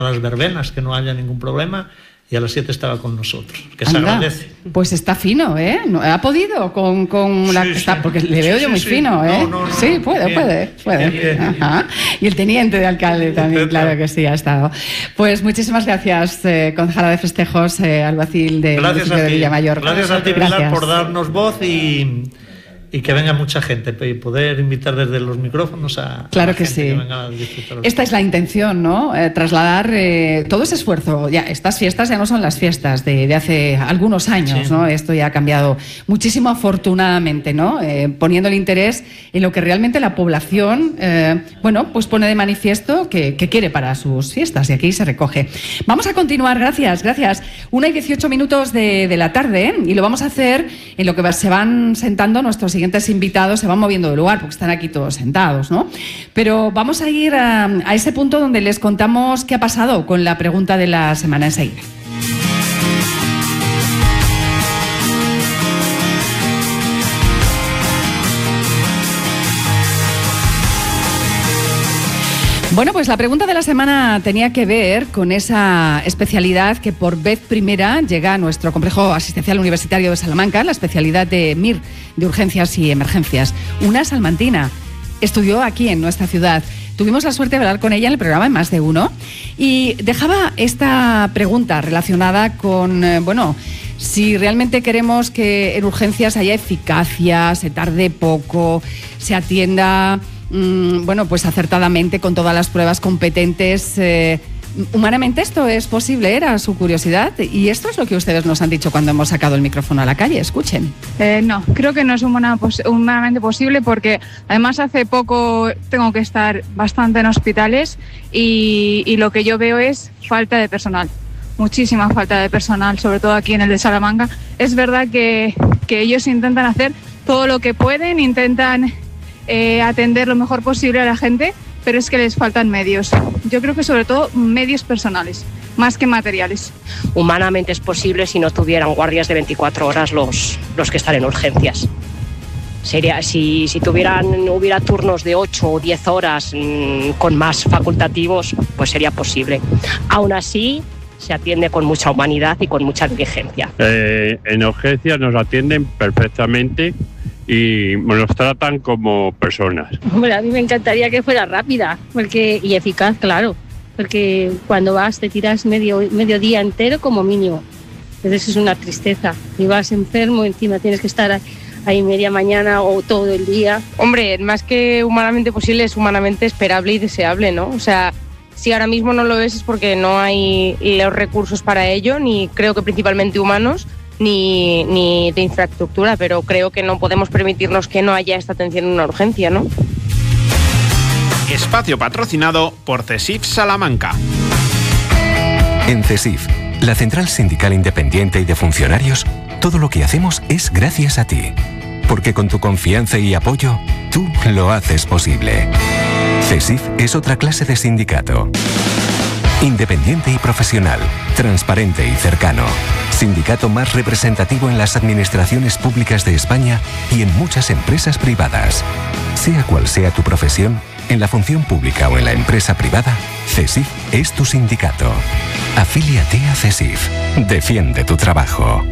las verbenas, que no haya ningún problema, y a las 7 estaba con nosotros, que se agradece. Pues está fino, ¿eh? ¿Ha podido con la... Sí, sí. Porque le veo yo muy fino, ¿eh? No, sí, puede. Bien. Ajá. Y el teniente de alcalde también, claro que sí, ha estado. Pues muchísimas gracias, concejala de festejos, alguacil del municipio de Villamayor. Gracias a ti, Pilar, por darnos voz y que venga mucha gente y poder invitar desde los micrófonos a claro la que gente sí. que venga a disfrutar. Esta es la intención, ¿no? Trasladar todo ese esfuerzo. Ya estas fiestas ya no son las fiestas de hace algunos años, sí. ¿no? Esto ya ha cambiado muchísimo, afortunadamente, ¿no? Poniendo el interés en lo que realmente la población, pues pone de manifiesto que quiere para sus fiestas, y aquí se recoge. Vamos a continuar, gracias. 1:18 de la tarde, ¿eh? Y lo vamos a hacer en lo que se van sentando nuestros siguientes invitados, se van moviendo de lugar porque están aquí todos sentados, ¿no? Pero vamos a ir a ese punto donde les contamos qué ha pasado con la pregunta de la semana enseguida. Bueno, pues la pregunta de la semana tenía que ver con esa especialidad que por vez primera llega a nuestro complejo asistencial universitario de Salamanca, la especialidad de MIR, de urgencias y emergencias. Una salmantina. Estudió aquí en nuestra ciudad. Tuvimos la suerte de hablar con ella en el programa En Más de Uno y dejaba esta pregunta relacionada con, si realmente queremos que en urgencias haya eficacia, se tarde poco, se atienda pues acertadamente con todas las pruebas competentes. Humanamente esto es posible, era su curiosidad, y esto es lo que ustedes nos han dicho cuando hemos sacado el micrófono a la calle. Escuchen. No, creo que no es humanamente posible, porque además hace poco tengo que estar bastante en hospitales y lo que yo veo es falta de personal. Muchísima falta de personal, sobre todo aquí en el de Salamanca. Es verdad que ellos intentan hacer todo lo que pueden, intentan atender lo mejor posible a la gente, pero es que les faltan medios. Yo creo que sobre todo medios personales, más que materiales. Humanamente es posible si no tuvieran guardias de 24 horas los que están en urgencias. Sería, si hubiera turnos de 8 o 10 horas con más facultativos, pues sería posible. Aún así, se atiende con mucha humanidad y con mucha diligencia. En urgencias nos atienden perfectamente y nos tratan como personas. Hombre, a mí me encantaría que fuera rápida y eficaz, claro, porque cuando vas te tiras medio día entero como mínimo. Entonces es una tristeza. Y vas enfermo, encima tienes que estar ahí media mañana o todo el día. Hombre, más que humanamente posible, es humanamente esperable y deseable, ¿no? O sea, si ahora mismo no lo es porque no hay los recursos para ello, ni creo que principalmente humanos, ni de infraestructura, pero creo que no podemos permitirnos que no haya esta atención en una urgencia, ¿no? Espacio patrocinado por CESIF Salamanca. En CESIF, la Central Sindical Independiente y de Funcionarios, todo lo que hacemos es gracias a ti. Porque con tu confianza y apoyo, tú lo haces posible. CESIF es otra clase de sindicato. Independiente y profesional, transparente y cercano. Sindicato más representativo en las administraciones públicas de España y en muchas empresas privadas. Sea cual sea tu profesión, en la función pública o en la empresa privada, CESIF es tu sindicato. Afíliate a CESIF. Defiende tu trabajo.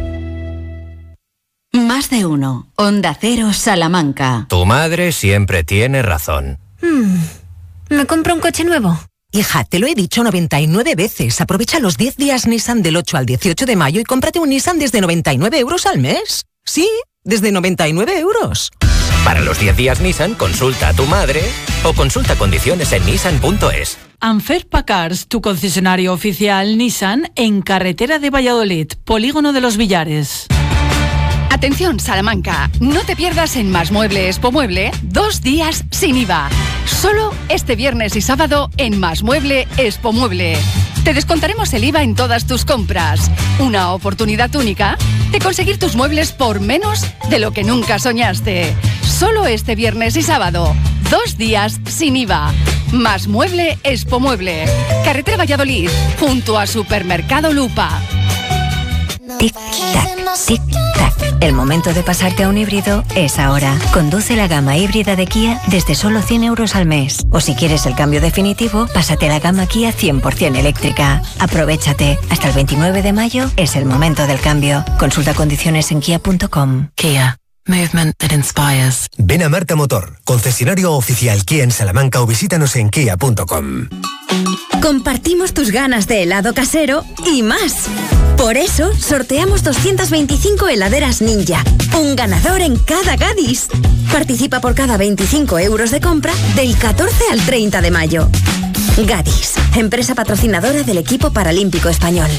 Más de Uno. Onda Cero, Salamanca. Tu madre siempre tiene razón. ¿Me compro un coche nuevo? Hija, te lo he dicho 99 veces. Aprovecha los 10 días Nissan del 8 al 18 de mayo y cómprate un Nissan desde 99 euros al mes. Sí, desde 99 euros. Para los 10 días Nissan, consulta a tu madre o consulta condiciones en nissan.es. Anferpa Cars, tu concesionario oficial Nissan en carretera de Valladolid, Polígono de los Villares. Atención, Salamanca, no te pierdas en Más Mueble Expo Mueble 2 días sin IVA. Solo este viernes y sábado en Más Mueble Expo Mueble. Te descontaremos el IVA en todas tus compras. Una oportunidad única de conseguir tus muebles por menos de lo que nunca soñaste. Solo este viernes y sábado, 2 días sin IVA. Más Mueble Expo Mueble. Carretera Valladolid, junto a Supermercado Lupa. Tic-tac, tic-tac. El momento de pasarte a un híbrido es ahora. Conduce la gama híbrida de Kia desde solo 100 euros al mes. O si quieres el cambio definitivo, pásate a la gama Kia 100% eléctrica. Aprovéchate. Hasta el 29 de mayo es el momento del cambio. Consulta condiciones en kia.com. Kia. Movement that inspires. Ven a Marta Motor, concesionario oficial Kia en Salamanca, o visítanos en kia.com. Compartimos tus ganas de helado casero y más. Por eso, sorteamos 225 heladeras Ninja. Un ganador en cada Gadis. Participa por cada 25 euros de compra del 14 al 30 de mayo. Gadis, empresa patrocinadora del equipo paralímpico español.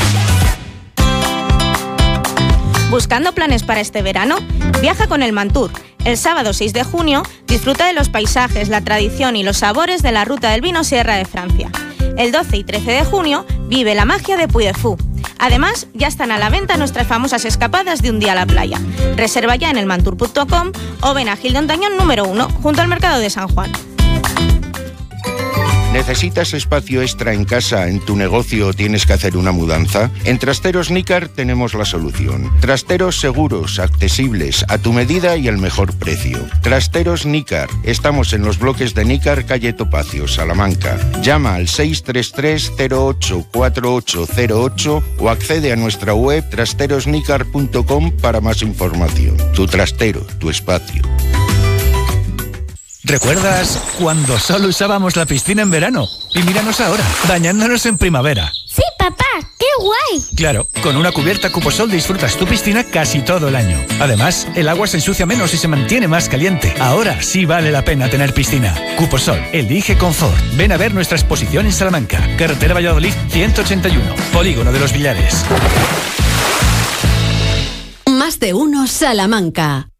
¿Buscando planes para este verano? Viaja con el Mantur. El sábado 6 de junio, disfruta de los paisajes, la tradición y los sabores de la Ruta del Vino Sierra de Francia. El 12 y 13 de junio, vive la magia de Puy de Fou. Además, ya están a la venta nuestras famosas escapadas de un día a la playa. Reserva ya en elmantur.com o ven a Gil de Ontañón número 1, junto al Mercado de San Juan. ¿Necesitas espacio extra en casa, en tu negocio o tienes que hacer una mudanza? En Trasteros Nícar tenemos la solución. Trasteros seguros, accesibles, a tu medida y al mejor precio. Trasteros Nícar. Estamos en los bloques de Nícar, calle Topacio, Salamanca. Llama al 633-084808 o accede a nuestra web trasterosnicar.com para más información. Tu trastero, tu espacio. ¿Recuerdas cuando solo usábamos la piscina en verano? Y míranos ahora, bañándonos en primavera. ¡Sí, papá! ¡Qué guay! Claro, con una cubierta Cuposol disfrutas tu piscina casi todo el año. Además, el agua se ensucia menos y se mantiene más caliente. Ahora sí vale la pena tener piscina. Cuposol, elige confort. Ven a ver nuestra exposición en Salamanca. Carretera Valladolid 181, Polígono de los Villares. Más de uno Salamanca.